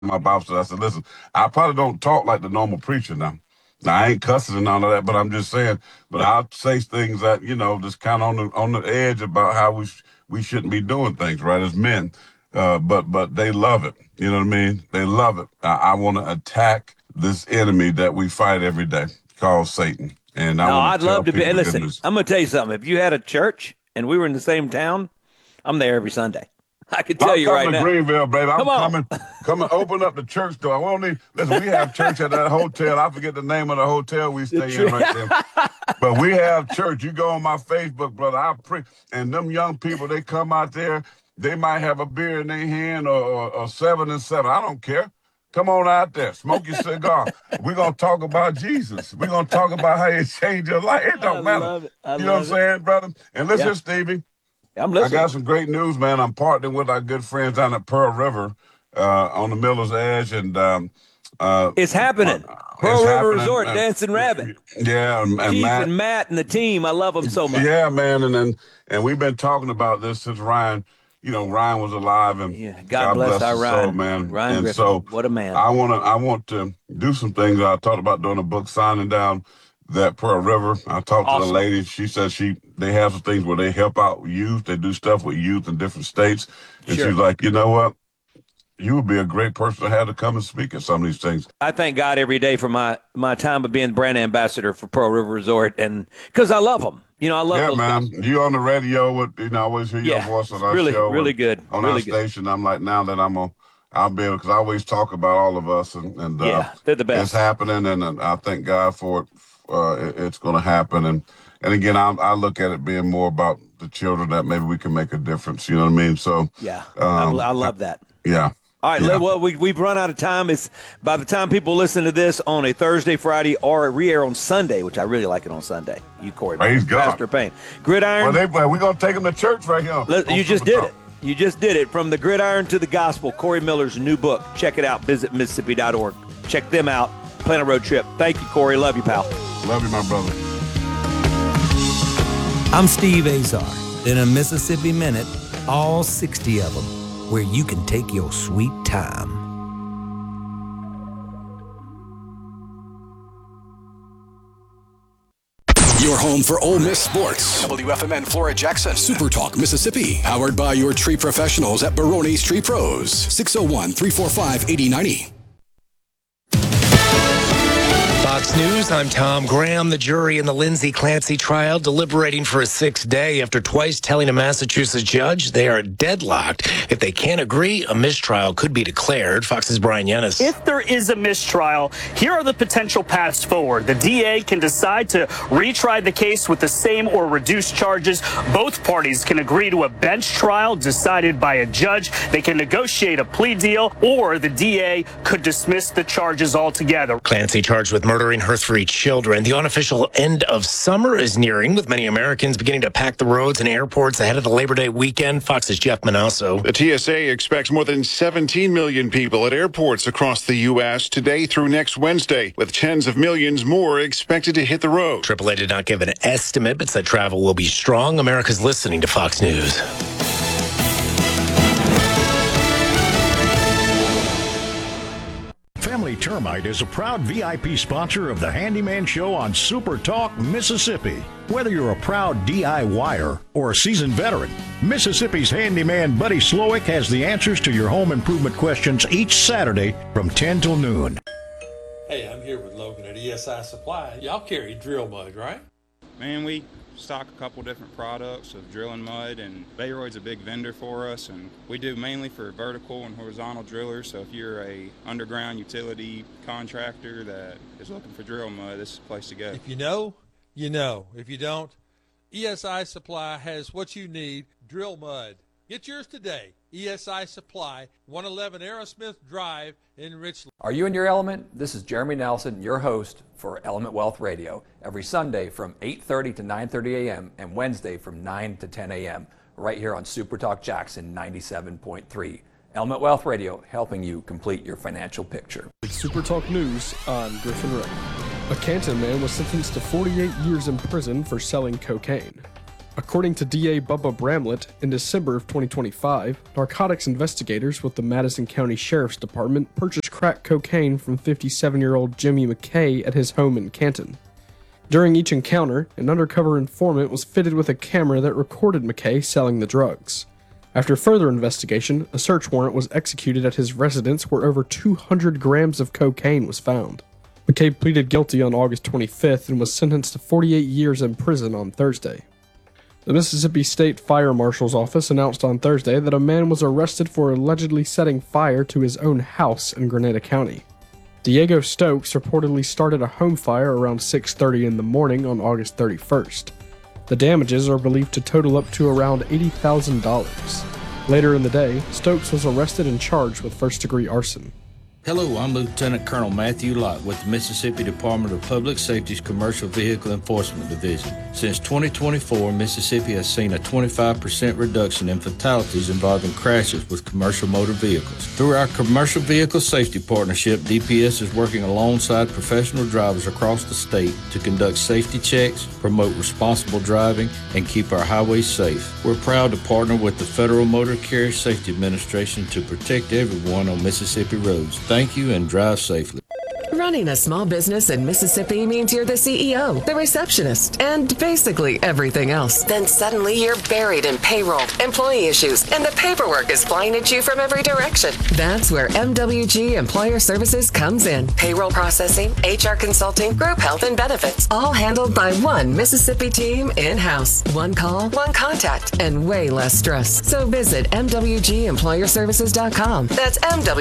my Bible study. I said, listen, I probably don't talk like the normal preacher now. Now I ain't cussing and all of that, but I'm just saying. But I'll say things that just kind of on the edge about how we shouldn't be doing things, right, as men. But they love it. You know what I mean? They love it. I want to attack this enemy that we fight every day, called Satan, and I No, want I'd to tell love to be. people And the good listen, news. I'm going to tell you something. If you had a church and we were in the same town, I'm there every Sunday. I can tell I'm you right coming to now. Greenville, baby. I'm Come on. coming. Open up the church door. I won't need. Listen, we have church at that hotel. I forget the name of the hotel we stay in right there. But we have church. You go on my Facebook, brother. I pray, and them young people, they come out there. They might have a beer in their hand or 7 and 7. I don't care. Come on out there, smoke your cigar. We're gonna talk about Jesus. We're gonna talk about how He changed your life. It I don't matter. love it. I You know what I'm love it. saying, brother? And Yeah, listen, Stevie. I'm I listening. got some great news, man. I'm partnering with our good friends down at Pearl River on the Miller's Edge, and It's happening. it's Pearl River happening. Resort, Dancing Rabbit. Yeah, and Keith Matt. and Matt and the team. I love them so much. Yeah, man, and we've been talking about this since Ryan. Ryan was alive, and Yeah, God God bless bless our his soul, Ryan. man. Ryan And Griffin. so What a man. I want to do some things. I talked about doing a book signing down that Pearl River. I talked to the Awesome. lady. She said they have some things where they help out youth. They do stuff with youth in different states. And Sure. she's like, you know what? You would be a great person to have to come and speak at some of these things. I thank God every day for my time of being brand ambassador for Pearl River Resort, and because I love them. I love Yeah, those man. guys. You on the radio with I always hear your Yeah, voice on our really, show really and good. on our Really good. station. I'm like, now that I'll be able, because I always talk about all of us, and Yeah, they're the it's best. happening, and I thank God for it. It's going to happen, and again, I look at it being more about the children, that maybe we can make a difference. You know what I mean? So, Yeah, I love that. yeah, All right, yeah. well, we've run out of time. It's by the time people listen to this on a Thursday, Friday, or a re-air on Sunday, which I really like it on Sunday. You, Corey, Praise God. Pastor Payne, Gridiron. Well, we're going to take them to church right here. You just did it. You just did it. From the gridiron to the gospel, Corey Miller's new book. Check it out. Visit Mississippi.org. Check them out. Plan a road trip. Thank you, Corey. Love you, pal. Love you, my brother. I'm Steve Azar. In a Mississippi Minute, all 60 of them, where you can take your sweet time. Your home for Ole Miss sports. WFMN Flora Jackson. Super Talk Mississippi. Powered by your tree professionals at Barone's Tree Pros. 601-345-8090. Fox News, I'm Tom Graham. The jury in the Lindsay Clancy trial deliberating for a 6th day after twice telling a Massachusetts judge they are deadlocked. If they can't agree, a mistrial could be declared. Fox's Brian Yennis. If there is a mistrial, here are the potential paths forward. The DA can decide to retry the case with the same or reduced charges. Both parties can agree to a bench trial decided by a judge. They can negotiate a plea deal, or the DA could dismiss the charges altogether. Clancy charged with murdering her 3 children. The unofficial end of summer is nearing, with many Americans beginning to pack the roads and airports ahead of the Labor Day weekend. Fox's Jeff Manasso. The TSA expects more than 17 million people at airports across the U.S. today through next Wednesday, with tens of millions more expected to hit the road. AAA did not give an estimate, but said travel will be strong. America's listening to Fox News. Family Termite is a proud VIP sponsor of the Handyman Show on Super Talk Mississippi. Whether you're a proud DIYer or a seasoned veteran, Mississippi's handyman Buddy Slowick has the answers to your home improvement questions each Saturday from 10 till noon. Hey, I'm here with Logan at ESI Supply. Y'all carry drill mud, right? Man, we stock a couple different products of drilling mud, and Bayroyd's a big vendor for us, and we do mainly for vertical and horizontal drillers. So if you're a underground utility contractor that is looking for drill mud, this is the place to go. If you know, you know. If you don't, ESI Supply has what you need, drill mud. Get yours today. ESI Supply, 111 Aerosmith Drive in Richland. Are you in your element? This is Jeremy Nelson, your host for Element Wealth Radio, every Sunday from 8:30 to 9:30 a.m. and Wednesday from 9 to 10 a.m. right here on Super Talk Jackson 97.3. Element Wealth Radio, helping you complete your financial picture. Super Talk News on Griffin Road. A Canton man was sentenced to 48 years in prison for selling cocaine. According to DA Bubba Bramlett, in December of 2025, narcotics investigators with the Madison County Sheriff's Department purchased crack cocaine from 57-year-old Jimmy McKay at his home in Canton. During each encounter, an undercover informant was fitted with a camera that recorded McKay selling the drugs. After further investigation, a search warrant was executed at his residence where over 200 grams of cocaine was found. McKay pleaded guilty on August 25th and was sentenced to 48 years in prison on Thursday. The Mississippi State Fire Marshal's Office announced on Thursday that a man was arrested for allegedly setting fire to his own house in Grenada County. Diego Stokes reportedly started a home fire around 6:30 in the morning on August 31st. The damages are believed to total up to around $80,000. Later in the day, Stokes was arrested and charged with first-degree arson. Hello, I'm Lieutenant Colonel Matthew Lott with the Mississippi Department of Public Safety's Commercial Vehicle Enforcement Division. Since 2024, Mississippi has seen a 25% reduction in fatalities involving crashes with commercial motor vehicles. Through our Commercial Vehicle Safety Partnership, DPS is working alongside professional drivers across the state to conduct safety checks, promote responsible driving, and keep our highways safe. We're proud to partner with the Federal Motor Carrier Safety Administration to protect everyone on Mississippi roads. Thank you and drive safely. Running a small business in Mississippi means you're the CEO, the receptionist, and basically everything else. Then suddenly you're buried in payroll, employee issues, and the paperwork is flying at you from every direction. That's where MWG Employer Services comes in. Payroll processing, HR consulting, group health and benefits, all handled by one Mississippi team in-house. One call, one contact, and way less stress. So visit MWGEmployerServices.com. That's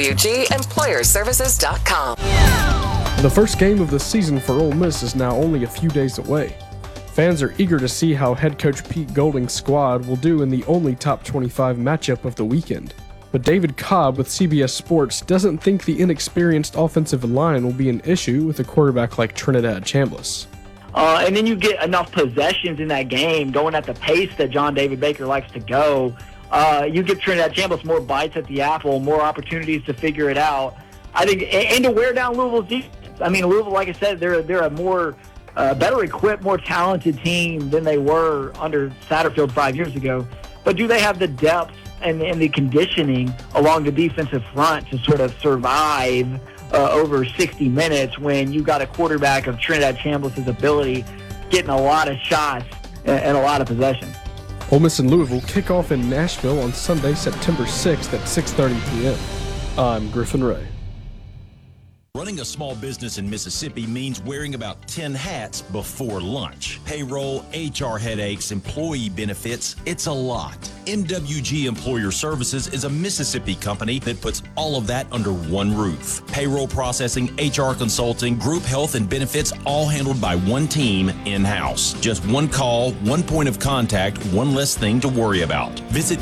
MWGEmployerServices.com. The first game of the season for Ole Miss is now only a few days away. Fans are eager to see how head coach Pete Golding's squad will do in the only top 25 matchup of the weekend. But David Cobb with CBS Sports doesn't think the inexperienced offensive line will be an issue with a quarterback like Trinidad Chambliss. And then you get enough possessions in that game, going at the pace that John David Baker likes to go. You give Trinidad Chambliss more bites at the apple, more opportunities to figure it out. I think, and to wear down Louisville's defense. I mean, Louisville, like I said, they're a more better equipped, more talented team than they were under Satterfield 5 years ago. But do they have the depth and the conditioning along the defensive front to sort of survive over 60 minutes when you got a quarterback of Trinidad Chambliss' ability getting a lot of shots and a lot of possessions? Ole Miss and Louisville kick off in Nashville on Sunday, September 6th at 6:30 p.m. I'm Griffin Ray. Running a small business in Mississippi means wearing about 10 hats before lunch. Payroll, HR headaches, employee benefits, it's a lot. MWG Employer Services is a Mississippi company that puts all of that under one roof. Payroll processing, HR consulting, group health and benefits, all handled by one team in-house. Just one call, one point of contact, one less thing to worry about. Visit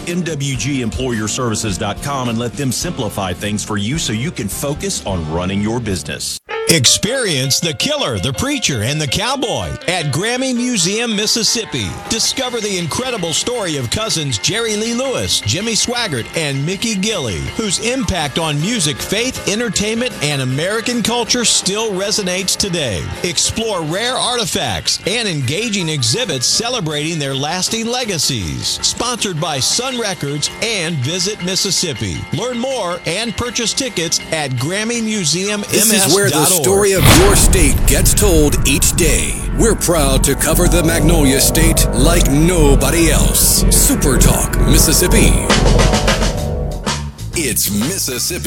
MWGEmployerServices.com and let them simplify things for you so you can focus on running your business. Experience the Killer, the Preacher, and the Cowboy at Grammy Museum, Mississippi. Discover the incredible story of cousins Jerry Lee Lewis, Jimmy Swaggart, and Mickey Gilley, whose impact on music, faith, entertainment, and American culture still resonates today. Explore rare artifacts and engaging exhibits celebrating their lasting legacies. Sponsored by Sun Records and Visit Mississippi. Learn more and purchase tickets at GrammyMuseumMS.org. This is where the story of your state gets told each day. We're proud to cover the Magnolia State like nobody else. Super Talk Mississippi. It's Mississippi.